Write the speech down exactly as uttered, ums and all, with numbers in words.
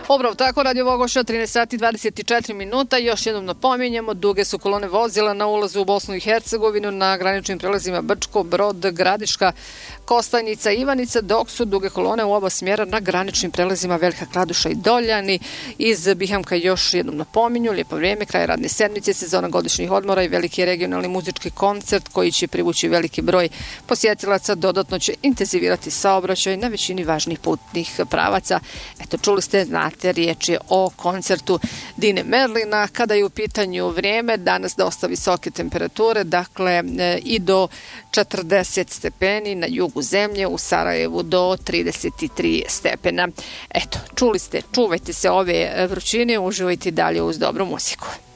Upravo tako, Radio Vogoša, trinaest sati dvadeset četiri minuta. Još jednom napominjemo, duge su kolone vozila na ulazu u Bosnu i Hercegovinu na graničnim prelazima Brčko, Brod, Gradiška, Kostajnica, Ivanica, dok su duge kolone u oba smjera na graničnim prelazima Velika Kladuša i Doljani. Iz Bihamka još jednom napominju, lijepo vrijeme, kraj radne sedmice, sezona godišnjih odmora i veliki regionalni muzički koncert koji će privući veliki broj posjetilaca, dodatno će intenzivirati saobraćaj na većini važnih putnih pravaca. Eto, čuli ste, znate, riječ je o koncertu Dine Merlina. Kada je u pitanju vrijeme, danas dosta visoke temperature, dakle i do četrdeset stepeni na jugu zemlje, u Sarajevu do trideset tri stepena. Eto, čuli ste, čuvajte se ove vrućine, uživajte dalje uz dobru muziku.